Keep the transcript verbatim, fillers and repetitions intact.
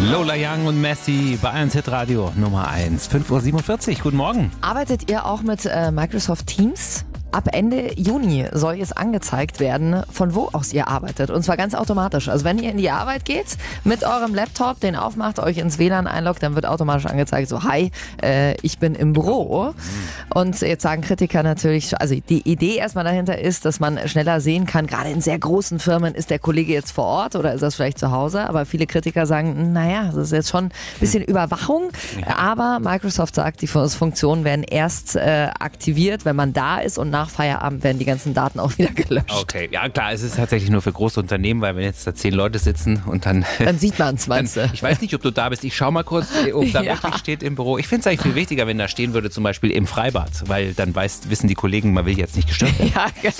Lola Young und Messi bei eins Hit Radio Nummer eins. fünf Uhr siebenundvierzig. Guten Morgen. Arbeitet ihr auch mit äh, Microsoft Teams? Ab Ende Juni soll jetzt angezeigt werden, von wo aus ihr arbeitet. Und zwar ganz automatisch. Also wenn ihr in die Arbeit geht, mit eurem Laptop, den aufmacht, euch ins W L A N einloggt, dann wird automatisch angezeigt, so hi, äh, ich bin im Büro. Und jetzt sagen Kritiker natürlich, also die Idee erstmal dahinter ist, dass man schneller sehen kann, gerade in sehr großen Firmen, ist der Kollege jetzt vor Ort oder ist das vielleicht zu Hause? Aber viele Kritiker sagen, naja, das ist jetzt schon ein bisschen Überwachung. Aber Microsoft sagt, die Funktionen werden erst äh, aktiviert, wenn man da ist, und nach Feierabend werden die ganzen Daten auch wieder gelöscht. Okay, ja klar, es ist tatsächlich nur für große Unternehmen, weil wenn jetzt da zehn Leute sitzen und dann... Dann sieht man es, meinst du? Ich weiß nicht, ob du da bist. Ich schau mal kurz, ob da Ja. wirklich steht im Büro. Ich finde es eigentlich viel wichtiger, wenn da stehen würde, zum Beispiel im Freibad, weil dann weiß, wissen die Kollegen, man will jetzt nicht gestört werden. Ja, genau.